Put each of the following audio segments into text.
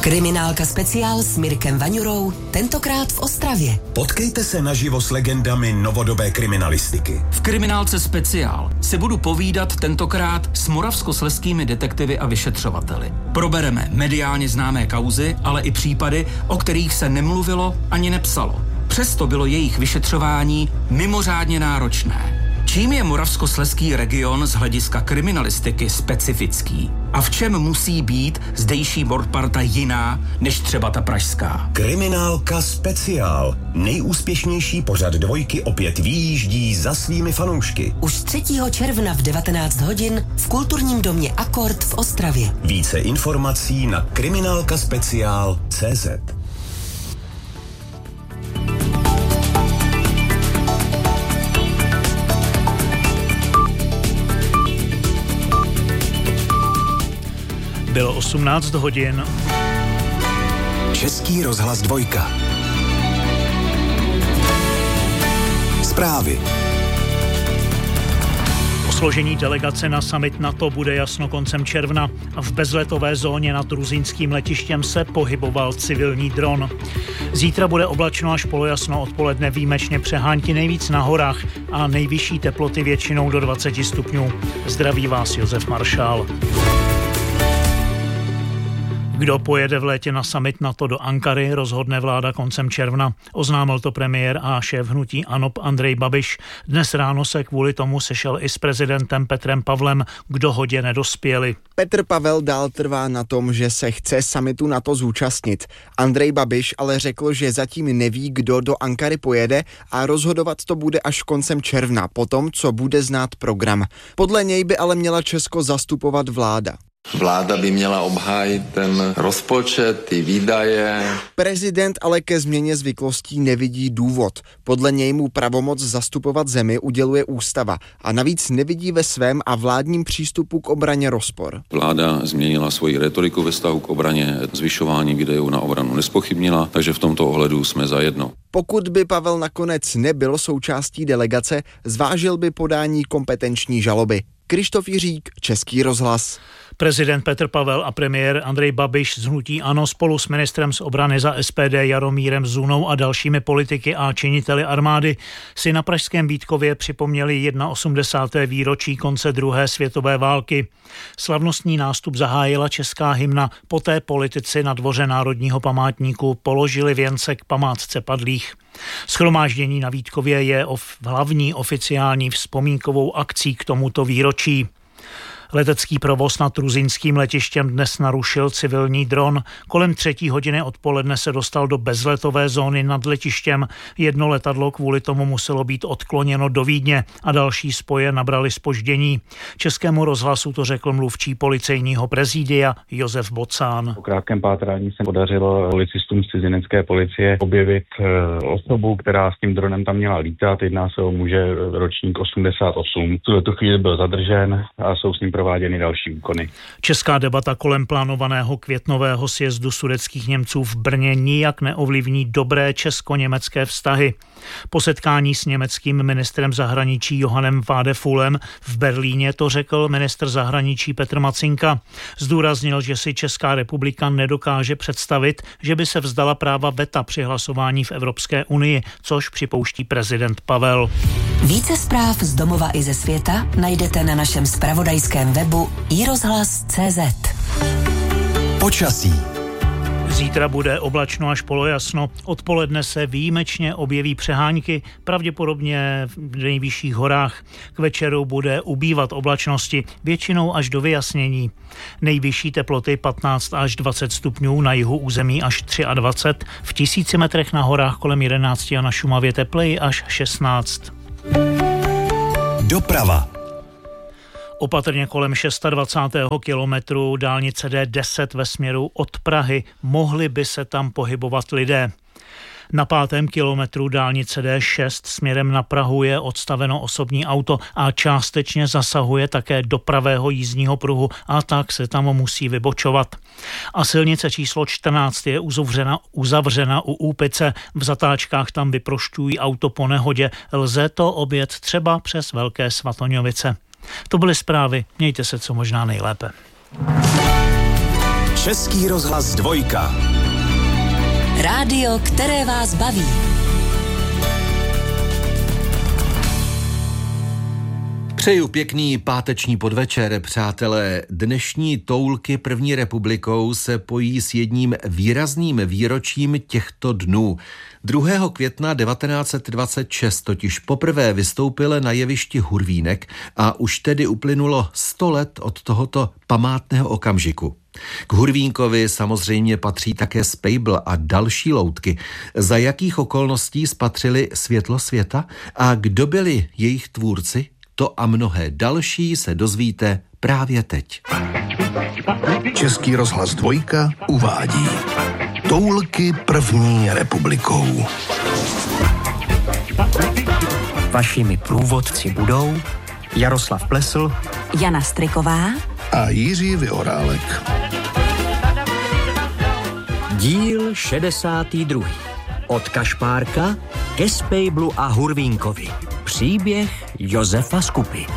Kriminálka speciál s Mirkem Vaňurou, tentokrát v Ostravě. Potkejte se naživo s legendami novodobé kriminalistiky. V Kriminálce speciál si budu povídat tentokrát s moravskoslezskými detektivy a vyšetřovateli. Probereme mediálně známé kauzy, ale i případy, o kterých se nemluvilo ani nepsalo. Přesto bylo jejich vyšetřování mimořádně náročné. Čím je moravskoslezský region z hlediska kriminalistiky specifický? A v čem musí být zdejší mordparta jiná než třeba ta pražská? Kriminálka speciál. Nejúspěšnější pořad Dvojky opět vyjíždí za svými fanoušky. Už 3. června v 19 hodin v kulturním domě Akord v Ostravě. Více informací na kriminálkaspeciál.cz. Bylo 18 hodin. Český rozhlas 2. Zprávy. O složení delegace na summit NATO bude jasno koncem června a v bezletové zóně nad gruzínským letištěm se pohyboval civilní dron. Zítra bude oblačno až polojasno, odpoledne výjimečně přehánky nejvíc na horách a nejvyšší teploty většinou do 20 stupňů. Zdraví vás Josef Maršál. Kdo pojede v létě na summit NATO do Ankary, rozhodne vláda koncem června. Oznámil to premiér a šéf hnutí ANO Andrej Babiš. Dnes ráno se kvůli tomu sešel i s prezidentem Petrem Pavlem, k dohodě nedospěli. Petr Pavel dál trvá na tom, že se chce summitu NATO zúčastnit. Andrej Babiš ale řekl, že zatím neví, kdo do Ankary pojede a rozhodovat to bude až koncem června, potom, co bude znát program. Podle něj by ale měla Česko zastupovat vláda. Vláda by měla obhájit ten rozpočet, ty výdaje. Prezident ale ke změně zvyklostí nevidí důvod. Podle něj mu pravomoc zastupovat zemi uděluje ústava a navíc nevidí ve svém a vládním přístupu k obraně rozpor. Vláda změnila svoji retoriku ve vztahu k obraně, zvyšování výdajů na obranu nespochybnila, takže v tomto ohledu jsme zajedno. Pokud by Pavel nakonec nebyl součástí delegace, zvážil by podání kompetenční žaloby. Krištof Jiřík, Český rozhlas. Prezident Petr Pavel a premiér Andrej Babiš z hnutí ANO spolu s ministrem z obrany za SPD Jaromírem Zunou a dalšími politiky a činiteli armády si na pražském Vítkově připomněli 81. výročí konce druhé světové války. Slavnostní nástup zahájila česká hymna, poté politici na dvoře Národního památníku položili věnce k památce padlých. Shromáždění na Vítkově je hlavní oficiální vzpomínkovou akcí k tomuto výročí. Letecký provoz nad gruzínským letištěm dnes narušil civilní dron. Kolem 3. hodiny odpoledne se dostal do bezletové zóny nad letištěm. Jedno letadlo kvůli tomu muselo být odkloněno do Vídně a další spoje nabrali zpoždění. Českému rozhlasu to řekl mluvčí policejního prezidia Josef Bocán. Po krátkém pátrání se podařilo policistům z cizinecké policie objevit osobu, která s tím dronem tam měla lítat. Jedná se o muže ročník 88. V tuto chvíli byl zadržen a jsou s ním prováděny další úkony. Česká debata kolem plánovaného květnového sjezdu sudetských Němců v Brně nijak neovlivní dobré česko-německé vztahy. Po setkání s německým ministrem zahraničí Johannem Vadefulem v Berlíně to řekl ministr zahraničí Petr Macinka. Zdůraznil, že si Česká republika nedokáže představit, že by se vzdala práva veta při hlasování v Evropské unii, což připouští prezident Pavel. Více zpráv z domova i ze světa najdete na našem zpravodajském webu iRozhlas.cz. Počasí. Zítra bude oblačno až polojasno, odpoledne se výjimečně objeví přehánky, pravděpodobně v nejvyšších horách. K večeru bude ubývat oblačnosti, většinou až do vyjasnění. Nejvyšší teploty 15 až 20 stupňů, na jihu území až 23, v 1000 metrech na horách kolem 11 a na Šumavě tepleji až 16. Doprava. Opatrně kolem 26. kilometru dálnice D10 ve směru od Prahy mohli by se tam pohybovat lidé. Na 5. kilometru dálnice D6 směrem na Prahu je odstaveno osobní auto a částečně zasahuje také do pravého jízdního pruhu a tak se tam musí vybočovat. A silnice číslo 14 je uzavřena u Úpice. V zatáčkách tam vyprošťují auto po nehodě. Lze to objet třeba přes Velké Svatoňovice. To byly zprávy. Mějte se co možná nejlépe. Český rozhlas 2. Rádio, které vás baví. Přeju pěkný páteční podvečer, přátelé. Dnešní toulky první republikou se pojí s jedním výrazným výročím těchto dnů. 2. května 1926 totiž poprvé vystoupil na jevišti Hurvínek a už tedy uplynulo 100 let od tohoto památného okamžiku. K Hurvínkovi samozřejmě patří také Spejbl a další loutky. Za jakých okolností spatřili světlo světa a kdo byli jejich tvůrci? To a mnohé další se dozvíte právě teď. Český rozhlas 2 uvádí toulky první republikou. Vašimi průvodci budou Jaroslav Plesl, Jana Striková a Jiří Vyhorálek. Díl 62. Od Kašpárka ke Spejblu a Hurvínkovi. Příběh Josefa Skupy.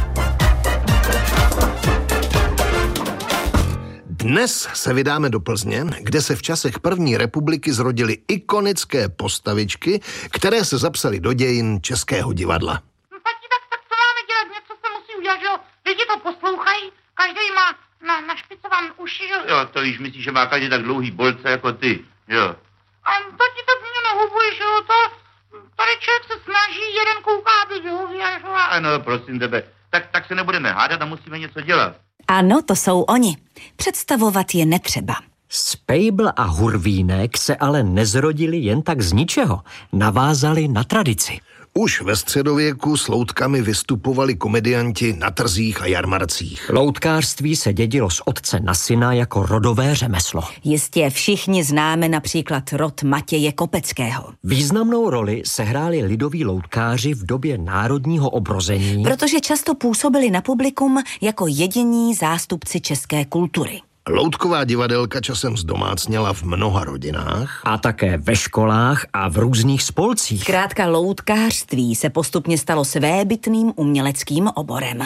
Dnes se vydáme do Plzně, kde se v časech první republiky zrodily ikonické postavičky, které se zapsaly do dějin českého divadla. Tak co máme dělat? Něco se musí udělat, že jo? Lidi to poslouchají, každý má našpicovaný uši, jo? Jo, to víš, myslíš, že má každý tak dlouhý bolce jako ty, jo? A tati, tak mě nehubuješ, jo? Tady člověk se snaží, jeden kouká, aby vyhověřil. Ano, prosím tebe, tak se nebudeme hádat a musíme něco dělat. Ano, to jsou oni. Představovat je netřeba. Spejbl a Hurvínek se ale nezrodili jen tak z ničeho. Navázali na tradici. Už ve středověku s loutkami vystupovali komedianti na trzích a jarmarcích. Loutkářství se dědilo z otce na syna jako rodové řemeslo. Jistě všichni známe například rod Matěje Kopeckého. Významnou roli sehráli lidoví loutkáři v době národního obrození, protože často působili na publikum jako jediní zástupci české kultury. Loutková divadelka časem zdomácněla v mnoha rodinách. A také ve školách a v různých spolcích. Zkrátka loutkářství se postupně stalo svébytným uměleckým oborem.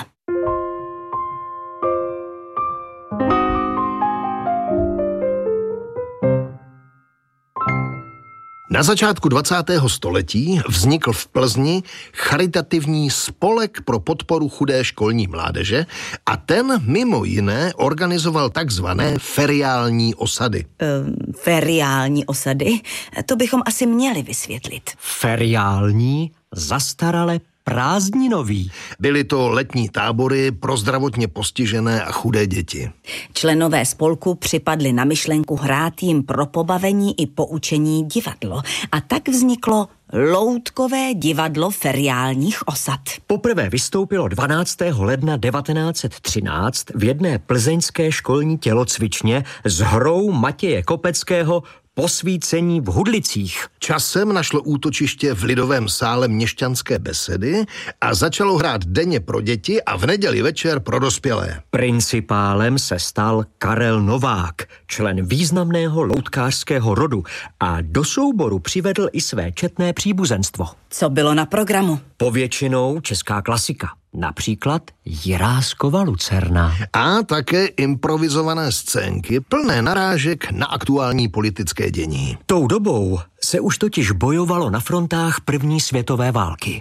Na začátku 20. století vznikl v Plzni charitativní spolek pro podporu chudé školní mládeže a ten mimo jiné organizoval takzvané feriální osady. Feriální osady? To bychom asi měli vysvětlit. Feriální, zastarale prázdninový. Byly to letní tábory pro zdravotně postižené a chudé děti. Členové spolku připadli na myšlenku hrát jim pro pobavení i poučení divadlo. A tak vzniklo Loutkové divadlo feriálních osad. Poprvé vystoupilo 12. ledna 1913 v jedné plzeňské školní tělocvičně s hrou Matěje Kopeckého Posvícení v Hudlicích. Časem našlo útočiště v lidovém sále Měšťanské besedy a začalo hrát denně pro děti a v neděli večer pro dospělé. Principálem se stal Karel Novák, člen významného loutkářského rodu, a do souboru přivedl i své četné příbuzenstvo. Co bylo na programu? Povětšinou česká klasika. Například Jiráskova Lucerna. A také improvizované scénky plné narážek na aktuální politické dění. Tou dobou se už totiž bojovalo na frontách první světové války.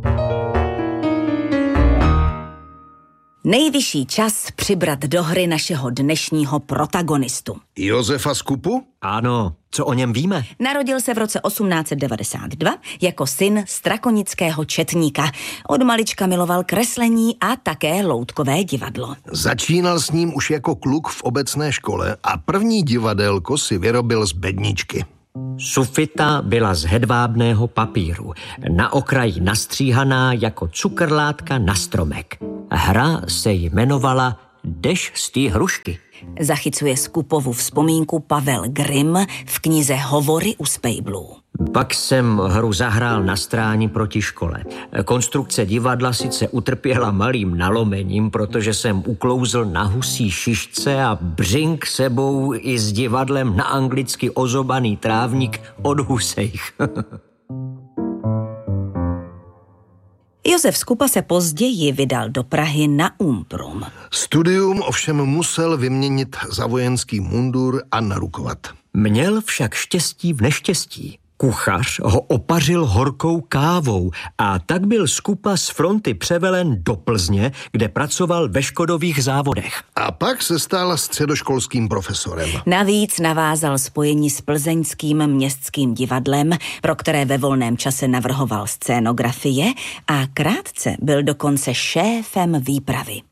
Nejvyšší čas přibrat do hry našeho dnešního protagonistu. Josefa Skupu? Ano, co o něm víme? Narodil se v roce 1892 jako syn strakonického četníka. Od malička miloval kreslení a také loutkové divadlo. Začínal s ním už jako kluk v obecné škole a první divadelko si vyrobil z bedničky. Sufita byla z hedvábného papíru, na okraji nastříhaná jako cukrlátka na stromek. Hra se jmenovala Jdeš z té hrušky. Zachycuje Skupovu vzpomínku Pavel Grimm v knize Hovory u Spejblů. Pak jsem hru zahrál na stráni proti škole. Konstrukce divadla sice utrpěla malým nalomením, protože jsem uklouzl na husí šišce a břink sebou i s divadlem na anglicky ozobaný trávník od husejch. Josef Skupa se později vydal do Prahy na Umprum. Studium ovšem musel vyměnit za vojenský mundur a narukovat. Měl však štěstí v neštěstí. Kuchař ho opařil horkou kávou a tak byl Skupa z fronty převelen do Plzně, kde pracoval ve Škodových závodech. A pak se stal středoškolským profesorem. Navíc navázal spojení s plzeňským městským divadlem, pro které ve volném čase navrhoval scénografie a krátce byl dokonce šéfem výpravy.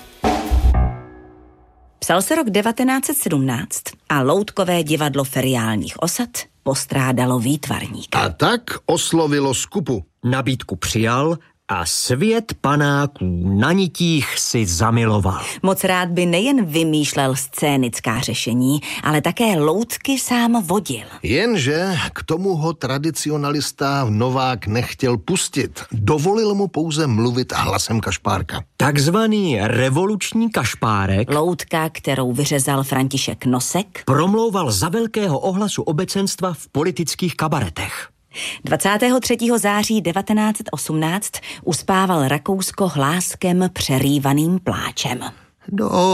Psal se rok 1917 a loutkové divadlo feriálních osad postrádalo výtvarníka. A tak oslovilo Skupu. Nabídku přijal a svět panáků na nitích si zamiloval. Moc rád by nejen vymýšlel scénická řešení, ale také loutky sám vodil. Jenže k tomu ho tradicionalista Novák nechtěl pustit. Dovolil mu pouze mluvit hlasem kašpárka. Takzvaný revoluční kašpárek, loutka, kterou vyřezal František Nosek, promlouval za velkého ohlasu obecenstva v politických kabaretech. 23. září 1918 uspával Rakousko hláskem přerývaným pláčem.